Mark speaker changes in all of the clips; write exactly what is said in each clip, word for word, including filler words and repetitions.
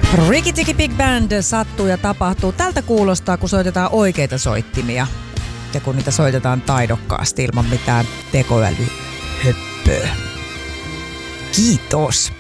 Speaker 1: Ricky Tiki Big Band sattuu ja tapahtuu. Tältä kuulostaa, kun soitetaan oikeita soittimia. Ja kun niitä soitetaan taidokkaasti ilman mitään tekoälyhöppöä. Kiitos.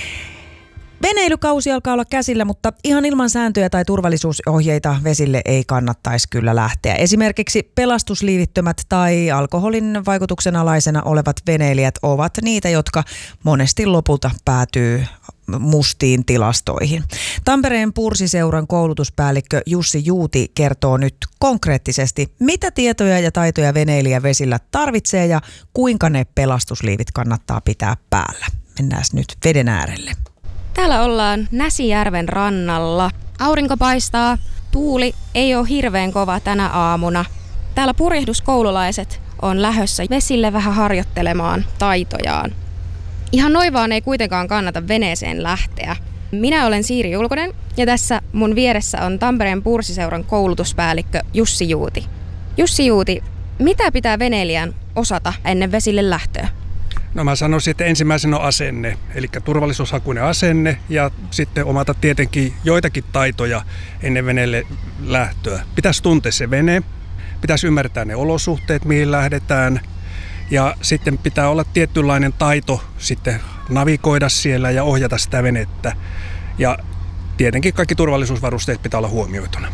Speaker 1: Veneilykausi alkaa olla käsillä, mutta ihan ilman sääntöjä tai turvallisuusohjeita vesille ei kannattaisi kyllä lähteä. Esimerkiksi pelastusliivittömät tai alkoholin vaikutuksen alaisena olevat veneilijät ovat niitä, jotka monesti lopulta päätyy mustiin tilastoihin. Tampereen Pursiseuran koulutuspäällikkö Jussi Juuti kertoo nyt konkreettisesti, mitä tietoja ja taitoja veneilijä vesillä tarvitsee ja kuinka ne pelastusliivit kannattaa pitää päällä. Mennään nyt veden äärelle.
Speaker 2: Täällä ollaan Näsijärven rannalla. Aurinko paistaa, tuuli ei ole hirveän kova tänä aamuna. Täällä purjehduskoululaiset on lähdössä vesille vähän harjoittelemaan taitojaan. Ihan noin vaan ei kuitenkaan kannata veneeseen lähteä. Minä olen Siiri Julkonen ja tässä mun vieressä on Tampereen Pursiseuran koulutuspäällikkö Jussi Juuti. Jussi Juuti, mitä pitää veneilijän osata ennen vesille lähtöä?
Speaker 3: No mä sanoisin, että ensimmäisenä on asenne, eli turvallisuushakuinen asenne ja sitten omata tietenkin joitakin taitoja ennen veneelle lähtöä. Pitäisi tuntea se vene, pitäisi ymmärtää ne olosuhteet, mihin lähdetään ja sitten pitää olla tietynlainen taito sitten navigoida siellä ja ohjata sitä venettä ja tietenkin kaikki turvallisuusvarusteet pitää olla huomioituna.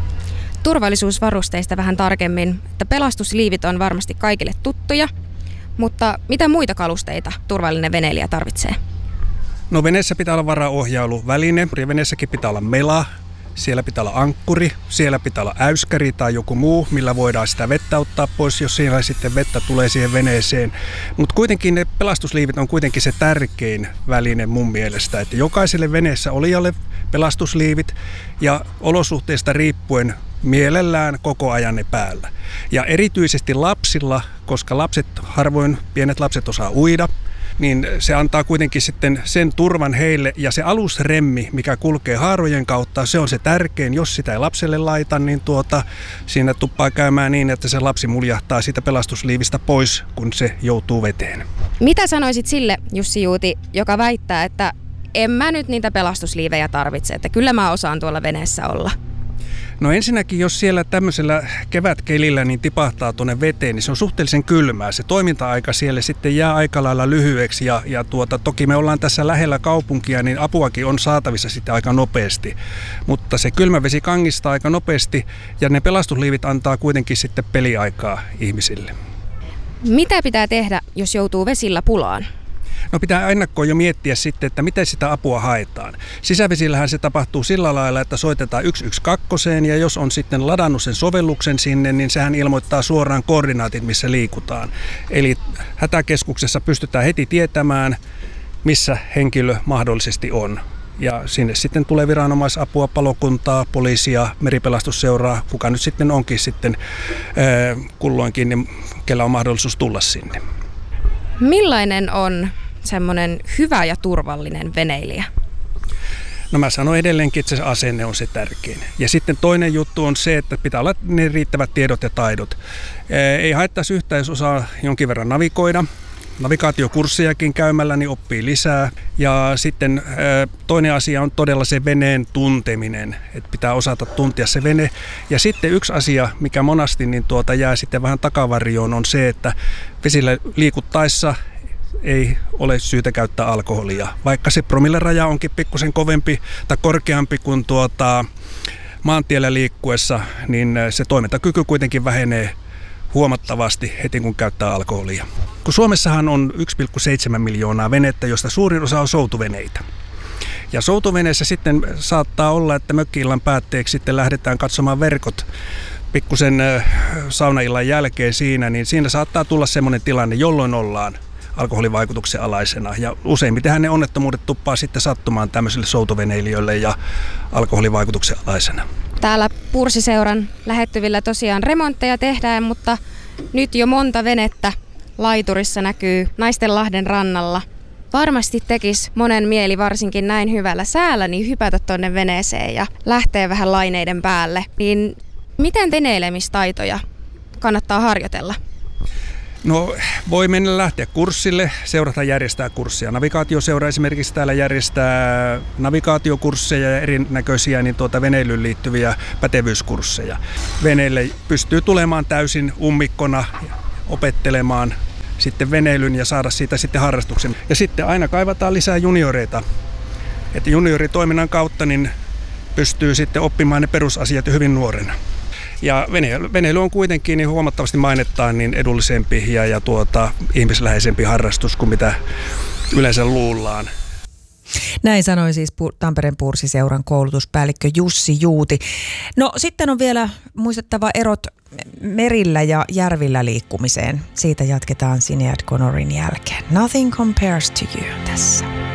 Speaker 2: Turvallisuusvarusteista vähän tarkemmin, että pelastusliivit on varmasti kaikille tuttuja. Mutta mitä muita kalusteita turvallinen veneilijä tarvitsee?
Speaker 3: No veneessä pitää olla varaohjailuväline, veneessäkin pitää olla mela, siellä pitää olla ankkuri, siellä pitää olla äyskäri tai joku muu, millä voidaan sitä vettä ottaa pois, jos siinä sitten vettä tulee siihen veneeseen. Mutta kuitenkin ne pelastusliivit on kuitenkin se tärkein väline mun mielestä, että jokaiselle veneessä olijalle pelastusliivit ja olosuhteista riippuen mielellään koko ajan ne päällä. Ja erityisesti lapsilla, koska lapset, harvoin pienet lapset osaa uida, niin se antaa kuitenkin sitten sen turvan heille ja se alusremmi, mikä kulkee haarojen kautta, se on se tärkein. Jos sitä ei lapselle laita, niin tuota, siinä tuppaa käymään niin, että se lapsi muljahtaa siitä pelastusliivistä pois, kun se joutuu veteen.
Speaker 2: Mitä sanoisit sille, Jussi Juuti, joka väittää, että en mä nyt niitä pelastusliivejä tarvitse, että kyllä mä osaan tuolla veneessä olla?
Speaker 3: No ensinnäkin, jos siellä tämmöisellä kevätkelillä niin tipahtaa tuonne veteen, niin se on suhteellisen kylmää. Se toiminta-aika siellä sitten jää aika lailla lyhyeksi ja, ja tuota, toki me ollaan tässä lähellä kaupunkia, niin apuakin on saatavissa sitten aika nopeasti. Mutta se kylmä vesi kangistaa aika nopeasti ja ne pelastusliivit antaa kuitenkin sitten peliaikaa ihmisille.
Speaker 2: Mitä pitää tehdä, jos joutuu vesillä pulaan?
Speaker 3: No pitää ennakkoon jo miettiä sitten, että miten sitä apua haetaan. Sisävesillähän se tapahtuu sillä lailla, että soitetaan yksi yksi kaksi ja jos on sitten ladannut sen sovelluksen sinne, niin sehän ilmoittaa suoraan koordinaatit, missä liikutaan. Eli hätäkeskuksessa pystytään heti tietämään, missä henkilö mahdollisesti on. Ja sinne sitten tulee viranomaisapua, palokuntaa, poliisia, meripelastusseuraa, kuka nyt sitten onkin sitten äh, kulloinkin, niin kellä on mahdollisuus tulla sinne.
Speaker 2: Millainen on semmoinen hyvä ja turvallinen veneilijä?
Speaker 3: No mä sanon edelleenkin, että se asenne on se tärkein. Ja sitten toinen juttu on se, että pitää olla ne riittävät tiedot ja taidot. Ei haittaisi yhtään, jos osaa jonkin verran navigoida. Navigaatiokurssejakin käymällä niin oppii lisää. Ja sitten toinen asia on todella se veneen tunteminen, että pitää osata tuntea se vene. Ja sitten yksi asia, mikä monasti niin tuota jää sitten vähän takavarjoon, on se, että vesillä liikuttaessa ei ole syytä käyttää alkoholia. Vaikka se promilleraja onkin pikkusen kovempi tai korkeampi kuin tuota maantiellä liikkuessa, niin se toimintakyky kuitenkin vähenee huomattavasti heti kun käyttää alkoholia. Kun Suomessahan on yksi pilkku seitsemän miljoonaa venettä, josta suurin osa on soutuveneitä. Ja soutuveneessä sitten saattaa olla, että mökki-illan päätteeksi sitten lähdetään katsomaan verkot pikkusen saunaillan jälkeen siinä, niin siinä saattaa tulla semmoinen tilanne, jolloin ollaan alkoholivaikutuksen alaisena. Ja useimmitenhän ne onnettomuudet tuppaa sitten sattumaan tämmöisille soutuveneilijöille ja alkoholivaikutuksen alaisena.
Speaker 2: Täällä Pursiseuran lähettyvillä tosiaan remontteja tehdään, mutta nyt jo monta venettä laiturissa näkyy Naistenlahden rannalla. Varmasti tekisi monen mieli varsinkin näin hyvällä säällä niin hypätä tonne veneeseen ja lähteä vähän laineiden päälle. Niin miten veneilemistaitoja kannattaa harjoitella?
Speaker 3: No voi mennä lähteä kurssille, seurata järjestää kurssia. Navigaatioseura esimerkiksi täällä järjestää navigaatiokursseja ja erinäköisiä niin tuota veneilyyn liittyviä pätevyyskursseja. Veneille pystyy tulemaan täysin ummikkona opettelemaan sitten veneilyn ja saada siitä sitten harrastuksen. Ja sitten aina kaivataan lisää junioreita. Että junioritoiminnan kautta niin pystyy sitten oppimaan ne perusasiat hyvin nuorena. Ja veneily, veneily on kuitenkin niin huomattavasti mainettaan niin edullisempi ja, ja tuota, ihmisläheisempi harrastus kuin mitä yleensä luullaan.
Speaker 1: Näin sanoi siis Tampereen Puursiseuran koulutuspäällikkö Jussi Juuti. No sitten on vielä muistettava erot merillä ja järvillä liikkumiseen. Siitä jatketaan Sinead Connorin jälkeen. Nothing compares to you tässä.